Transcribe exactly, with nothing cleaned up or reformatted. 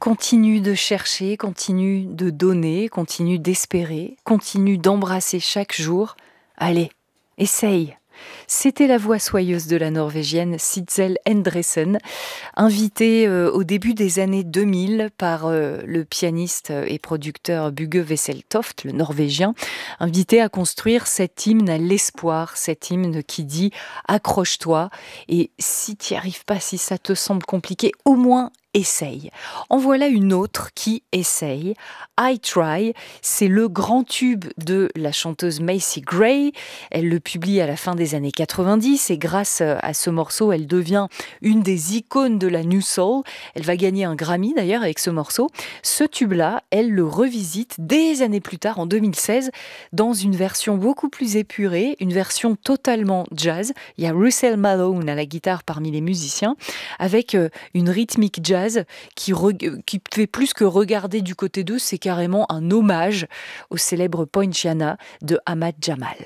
Continue de chercher, continue de donner, continue d'espérer, continue d'embrasser chaque jour. Allez, essaye. C'était la voix soyeuse de la Norvégienne Sitzel Endresen, invitée euh, au début des années deux mille par euh, le pianiste et producteur Bugge Wesseltoft, le Norvégien, invité à construire cet hymne à l'espoir, cet hymne qui dit « accroche-toi » et si tu n'y arrives pas, si ça te semble compliqué, au moins essaye. En voilà une autre qui essaye. I Try, c'est le grand tube de la chanteuse Macy Gray. Elle le publie à la fin des années quatre-vingt-dix et grâce à ce morceau, elle devient une des icônes de la New Soul. Elle va gagner un Grammy d'ailleurs avec ce morceau. Ce tube-là, elle le revisite des années plus tard, en deux mille seize, dans une version beaucoup plus épurée, une version totalement jazz. Il y a Russell Malone à la guitare parmi les musiciens, avec une rythmique jazz qui, re- qui fait plus que regarder du côté d'eux, c'est carrément un hommage au célèbre Poinciana de Ahmad Jamal.